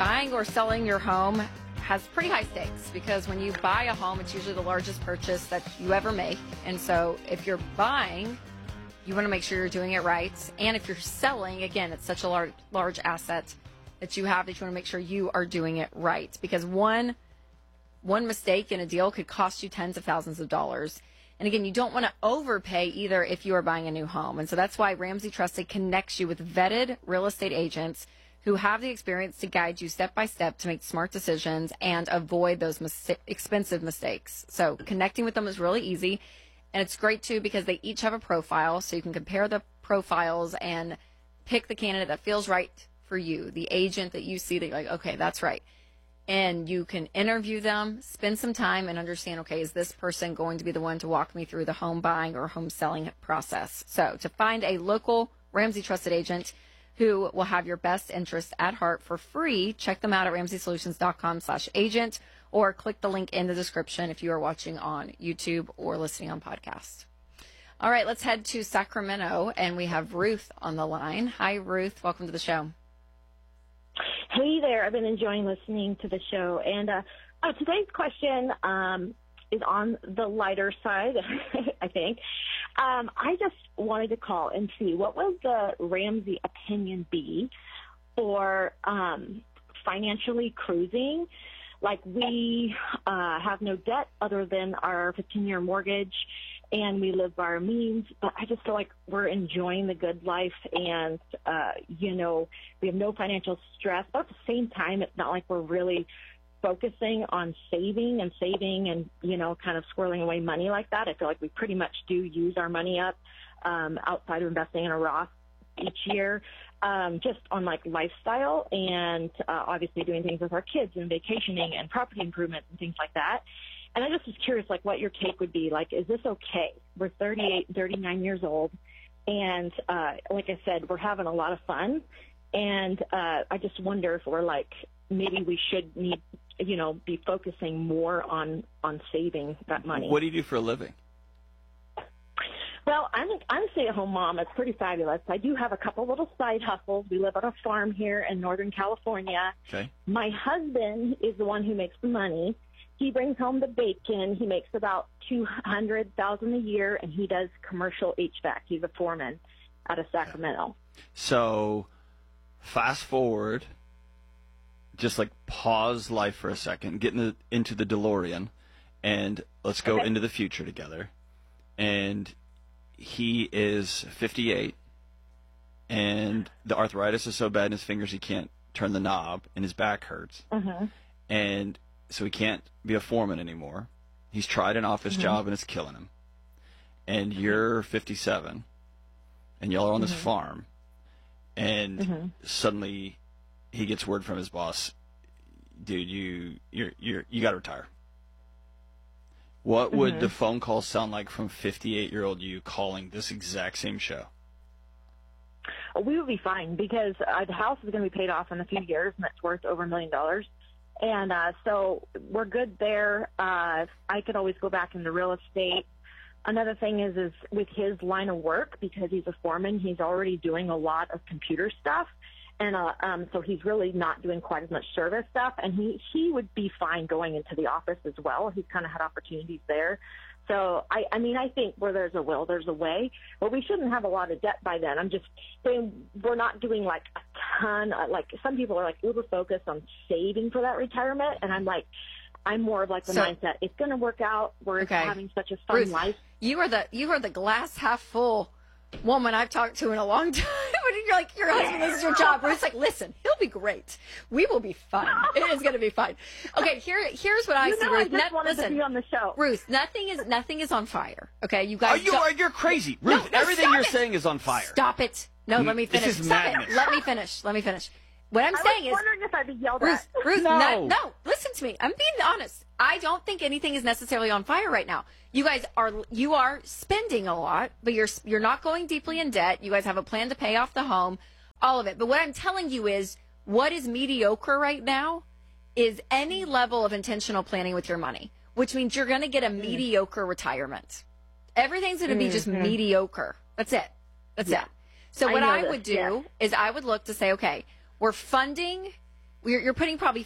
buying or selling your home has pretty high stakes because when you buy a home, it's usually the largest purchase that you ever make. And so if you're buying, you want to make sure you're doing it right. And if you're selling, again, it's such a large asset that you have that you want to make sure you are doing it right. Because one mistake in a deal could cost you tens of thousands of dollars. And again, you don't want to overpay either if you are buying a new home. And so that's why Ramsey Trusted connects you with vetted real estate agents who have the experience to guide you step by step to make smart decisions and avoid those expensive mistakes. So connecting with them is really easy. And it's great, too, because they each have a profile. So you can compare the profiles and pick the candidate that feels right for you, the agent that you see that you're like, okay, that's right. And you can interview them, spend some time and understand, okay, is this person going to be the one to walk me through the home buying or home selling process? So to find a local Ramsey Trusted agent who will have your best interest at heart for free, check them out at RamseySolutions.com/agent or click the link in the description if you are watching on YouTube or listening on podcast. All right, let's head to Sacramento, and we have Ruth on the line. Hi, Ruth. Welcome to the show. Hey there. I've been enjoying listening to the show. And today's question is on the lighter side, I think. I just wanted to call and see what would the Ramsey opinion be for financially cruising. Like we have no debt other than our 15-year mortgage, and we live by our means, but I just feel like we're enjoying the good life and, we have no financial stress. But at the same time, it's not like we're really focusing on saving and, kind of squirreling away money like that. I feel like we pretty much do use our money up outside of investing in a Roth each year, just on like lifestyle and obviously doing things with our kids and vacationing and property improvements and things like that. And I just was curious, like, what your take would be. Like, is this okay? We're 38, 39 years old, and like I said, we're having a lot of fun. And I just wonder if we're like, maybe we should be focusing more on saving that money. What do you do for a living? Well, I'm a stay-at-home mom. It's pretty fabulous. I do have a couple little side hustles. We live on a farm here in Northern California. Okay. My husband is the one who makes the money. He brings home the bacon. He makes about $200,000 a year, and he does commercial HVAC. He's a foreman out of Sacramento. So, fast forward, just like pause life for a second, get into the DeLorean, and let's go into the future together. And he is 58, and the arthritis is so bad in his fingers he can't turn the knob, and his back hurts. Mm-hmm. And so he can't be a foreman anymore. He's tried an office job, and it's killing him. And you're 57, and y'all are on this farm, and suddenly he gets word from his boss, dude, you got to retire. What would the phone call sound like from 58-year-old you calling this exact same show? We would be fine because the house is going to be paid off in a few years, and it's worth over $1 million. And so we're good there. I could always go back into real estate. Another thing is with his line of work, because he's a foreman, he's already doing a lot of computer stuff. And so he's really not doing quite as much service stuff. And he would be fine going into the office as well. He's kind of had opportunities there. So, I mean, I think where there's a will, there's a way. But we shouldn't have a lot of debt by then. I'm just saying we're not doing, like, a ton. Like, some people are, like, uber focused on saving for that retirement. And I'm like, I'm more of, like, the mindset. It's going to work out. We're having such a fun life. You are the glass half full woman I've talked to in a long time. You're like, your husband, this is your job. Ruth's like, listen, he'll be great. We will be fine. It is going to be fine. Okay, here's what I see, Ruth. I just wanted to be on the show. Ruth, nothing is on fire. Okay, you guys. You're crazy, Ruth. Everything you're saying is on fire. Stop it. No, let me finish. This is madness. Let me finish. What I'm saying is, I was wondering if I'd be yelled Ruth, at. Ruth, no, listen to me. I'm being honest. I don't think anything is necessarily on fire right now. You guys are spending a lot, but you're not going deeply in debt. You guys have a plan to pay off the home, all of it. But what I'm telling you is, what is mediocre right now is any level of intentional planning with your money, which means you're going to get a mediocre retirement. Everything's going to be just mediocre. That's it. That's it. So what I would do is I would look to say, okay, we're funding you're putting probably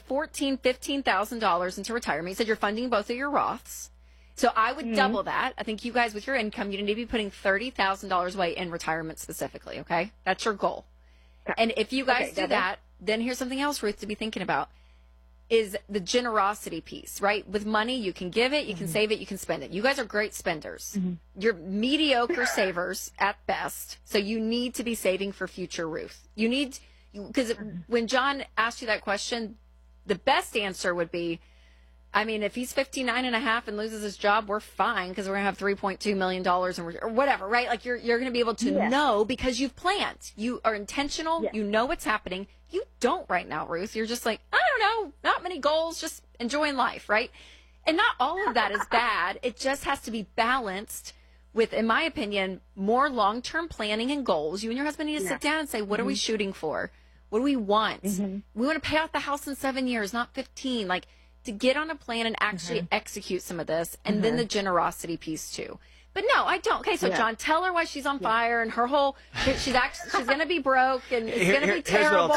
$15,000 into retirement. You said you're funding both of your Roths. So I would double that. I think you guys, with your income, you need to be putting $30,000 away in retirement specifically, okay? That's your goal. Okay. And if you guys do that, then here's something else, Ruth, to be thinking about, is the generosity piece, right? With money, you can give it, you can save it, you can spend it. You guys are great spenders. You're mediocre savers at best. So you need to be saving for future, Ruth. You need, because when John asked you that question, the best answer would be, I mean, if he's 59 and a half and loses his job, we're fine because we're going to have $3.2 million or whatever, right? Like you're going to be able to know because you've planned. You are intentional. You know what's happening. You don't right now, Ruth. You're just like, I don't know, not many goals, just enjoying life, right? And not all of that is bad. It just has to be balanced with, in my opinion, more long-term planning and goals. You and your husband need to sit down and say, what are we shooting for? What do we want? We want to pay off the house in 7 years, not 15. Like, to get on a plan and actually execute some of this, and then the generosity piece too. But no, I don't. Okay, so John, tell her why she's on fire and her whole, she's going to be broke and it's going to be terrible.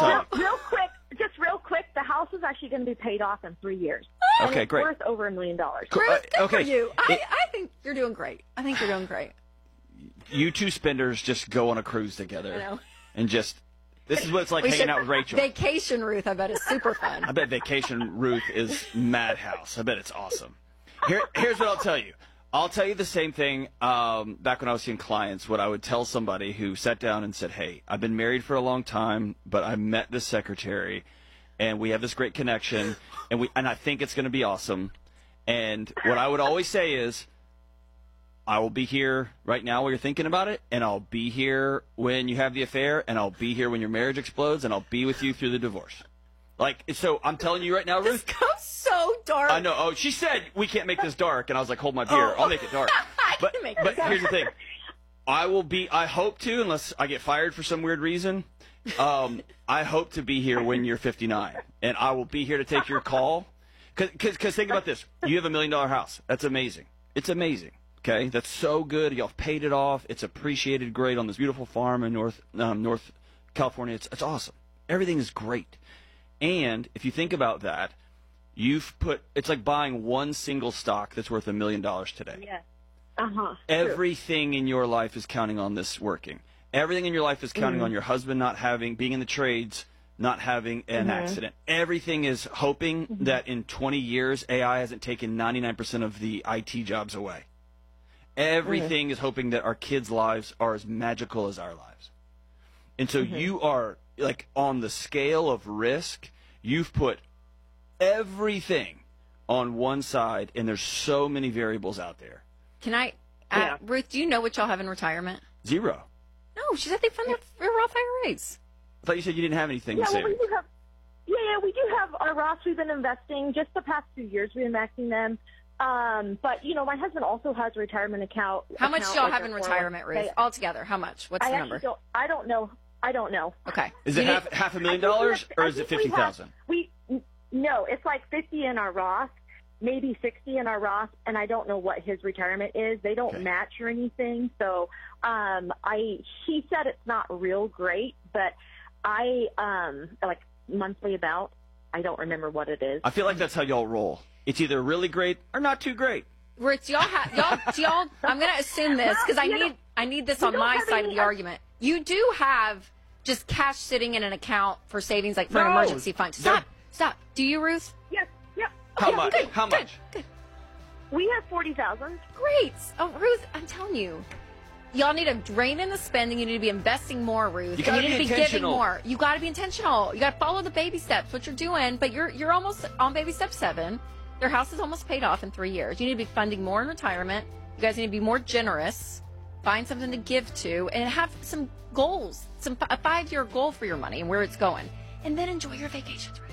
Real quick, the house is actually going to be paid off in 3 years. Okay, great. Worth over $1 million. Cool. Good for you. I think you're doing great. I think you're doing great. You two spenders just go on a cruise together. I know. And just... This is what it's like hanging out with Rachel. Vacation Ruth, I bet, is super fun. I bet Vacation Ruth is madhouse. I bet it's awesome. Here's what I'll tell you. I'll tell you the same thing back when I was seeing clients, what I would tell somebody who sat down and said, hey, I've been married for a long time, but I met this secretary, and we have this great connection, and I think it's going to be awesome. And what I would always say is, I will be here right now while you're thinking about it, and I'll be here when you have the affair, and I'll be here when your marriage explodes, and I'll be with you through the divorce. Like, so I'm telling you right now, Ruth. This goes so dark. I know. Oh, she said we can't make this dark, and I was like, hold my beer. I'll make it dark. But here's the thing. I hope to, unless I get fired for some weird reason, I hope to be here when you're 59, and I will be here to take your call. Because think about this. You have $1 million house. That's amazing. It's amazing. Okay, that's so good. Y'all paid it off. It's appreciated great on this beautiful farm in North California. It's awesome. Everything is great. And if you think about that, it's like buying one single stock that's worth $1 million today. Yeah. Everything in your life is counting on this working. Everything in your life is counting on your husband being in the trades, not having an accident. Everything is hoping that in 20 years, AI hasn't taken 99% of the IT jobs away. Everything is hoping that our kids' lives are as magical as our lives. And so you are, like, on the scale of risk, you've put everything on one side, and there's so many variables out there. Can I, Ruth, do you know what y'all have in retirement? Zero. No, she said they fund their Roth IRAs. I thought you said you didn't have anything to save. We do have, we do have our Roths. We've been investing just the past 2 years. We've been investing them. But, you know, my husband also has a retirement account. How much do y'all have in retirement, Ruth? Altogether, how much? What's the number? I don't know. Okay. Is it half $500,000 or is it $50,000? No, it's like 50 in our Roth, maybe 60 in our Roth, and I don't know what his retirement is. They don't match or anything. So, he said it's not real great, but like monthly about, I don't remember what it is. I feel like that's how y'all roll. It's either really great or not too great. Rich, y'all, I'm going to assume this because I need this on my side of the argument. You do have just cash sitting in an account for savings, like for an emergency fund. Stop. Do you, Ruth? Yes. Yep. How much? How much? Good. We have $40,000. Great. Oh, Ruth, I'm telling you. Y'all need to rein in the spending. You need to be investing more, Ruth. You need to be giving more. You got to be intentional. You got to follow the baby steps, what you're doing. But you're almost on baby step 7. Their house is almost paid off in 3 years. You need to be funding more in retirement. You guys need to be more generous. Find something to give to, and have some goals, a 5-year goal for your money and where it's going, and then enjoy your vacations.